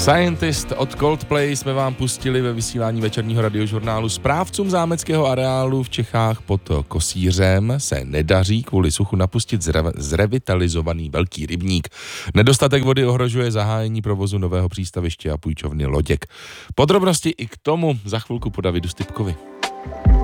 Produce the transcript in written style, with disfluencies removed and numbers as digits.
Scientist od Coldplay jsme vám pustili ve vysílání večerního radiožurnálu. Správcům zámeckého areálu v Čechách pod Kosířem se nedaří kvůli suchu napustit zrevitalizovaný velký rybník. Nedostatek vody ohrožuje zahájení provozu nového přístaviště a půjčovny Loděk. Podrobnosti i k tomu za chvilku po Davidu Stypkovi.